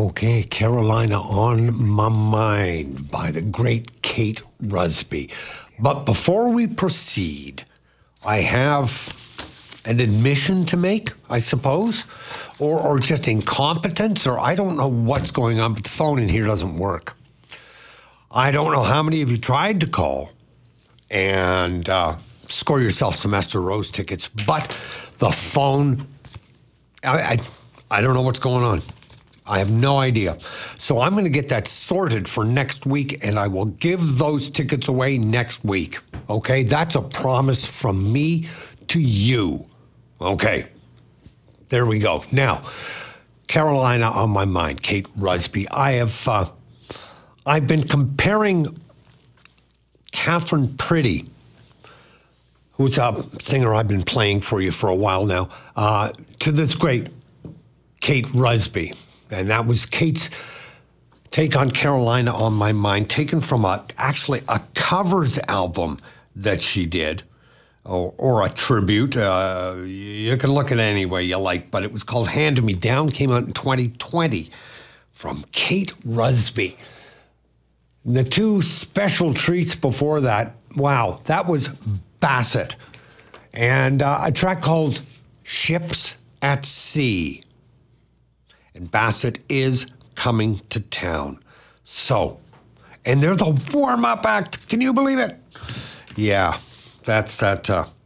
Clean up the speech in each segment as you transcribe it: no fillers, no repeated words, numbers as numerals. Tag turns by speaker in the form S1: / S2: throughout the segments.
S1: Okay, Carolina on My Mind by the great Kate Rusby. But before we proceed, I have an admission to make, I suppose, or just incompetence, or I don't know what's going on, but the phone in here doesn't work. I don't know how many of you tried to call and score yourself semester Rose tickets, but the phone, I don't know what's going on. I have no idea. So I'm going to get that sorted for next week, and I will give those tickets away next week. Okay? That's a promise from me to you. Okay. There we go. Now, Carolina on My Mind, Kate Rusby. I've been comparing Catherine Pretty, who's a singer I've been playing for you for a while now, to this great Kate Rusby. And that was Kate's take on Carolina on My Mind, taken from actually a covers album that she did, or a tribute. You can look at it any way you like, but it was called Hand Me Down, came out in 2020 from Kate Rusby. And the two special treats before that, wow, that was Bassett. And a track called Ships at Sea. And Bassett is coming to town. So, and they're the warm-up act. Can you believe it? Yeah, that's that.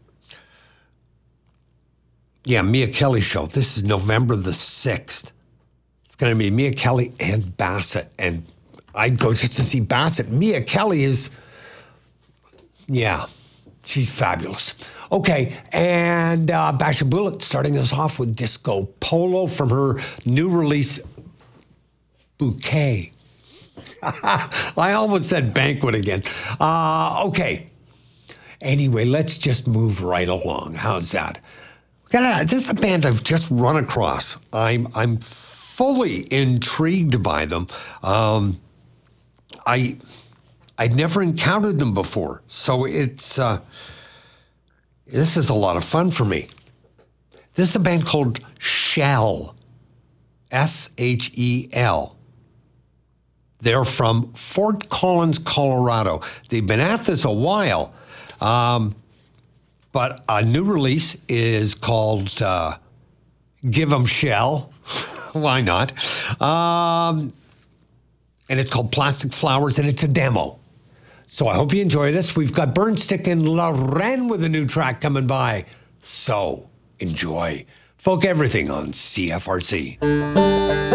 S1: Mia Kelly show. This is November the 6th. It's going to be Mia Kelly and Bassett. And I'd go just to see Bassett. Mia Kelly is, she's fabulous. Okay, and Basha Bullet starting us off with Disco Polo from her new release, Bouquet. I almost said banquet again. Okay. Anyway, let's just move right along. How's that? This is a band I've just run across. I'm fully intrigued by them. I'd never encountered them before, so this is a lot of fun for me. This is a band called Shell, S-H-E-L. They're from Fort Collins, Colorado. They've been at this a while, but a new release is called Give 'Em Shell. Why not? And it's called Plastic Flowers, and it's a demo. So I hope you enjoy this. We've got Burnstick and Loren with a new track coming by. So enjoy. Folk Everything on CFRC.